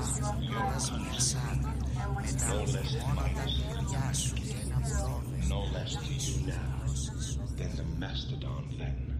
κιόλας μοιρασάνε μετά μόνο τα κλειδιά σου και ένα πρόνευ. No less to you now than the mastodon then.